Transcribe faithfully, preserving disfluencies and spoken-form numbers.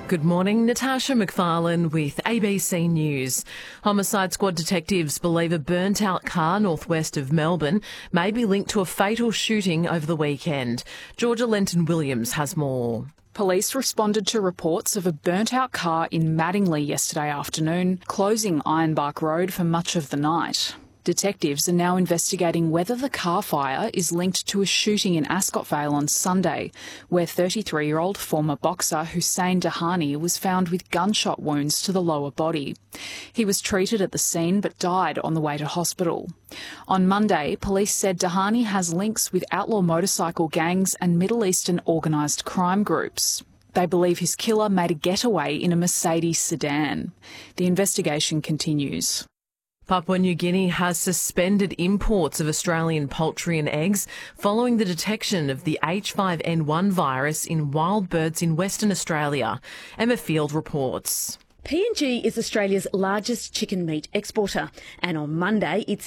Good morning, Natasha McFarlane with A B C News. Homicide Squad detectives believe a burnt-out car northwest of Melbourne may be linked to a fatal shooting over the weekend. Georgia Lenton-Williams has more. Police responded to reports of a burnt-out car in Mattingley yesterday afternoon, closing Ironbark Road for much of the night. Detectives are now investigating whether the car fire is linked to a shooting in Ascot Vale on Sunday, where thirty-three-year-old former boxer Hussein Dahani was found with gunshot wounds to the lower body. He was treated at the scene but died on the way to hospital. On Monday, police said Dahani has links with outlaw motorcycle gangs and Middle Eastern organised crime groups. They believe his killer made a getaway in a Mercedes sedan. The investigation continues. Papua New Guinea has suspended imports of Australian poultry and eggs following the detection of the H five N one virus in wild birds in Western Australia. Emma Field reports. P and G is Australia's largest chicken meat exporter, and on Monday it